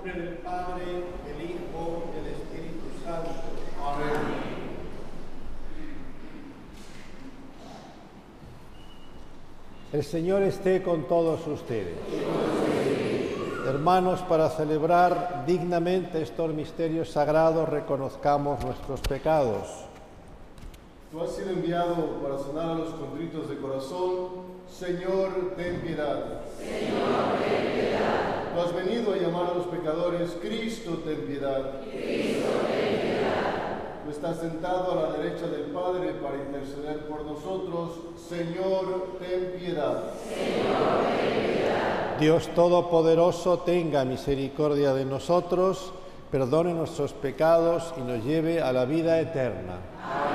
nombre del Padre, del Hijo y del Espíritu Santo. Amén. El Señor esté con todos ustedes. Hermanos, para celebrar dignamente estos misterios sagrados, reconozcamos nuestros pecados. Tú has sido enviado para sanar a los contritos de corazón. Señor, ten piedad. Señor, ten piedad. Tú has venido a llamar a los pecadores. Cristo, ten piedad. Cristo, ten piedad. Tú estás sentado a la derecha del Padre para interceder por nosotros. Señor, ten piedad. Señor, ten piedad. Dios Todopoderoso, tenga misericordia de nosotros, perdone nuestros pecados y nos lleve a la vida eterna. Amén.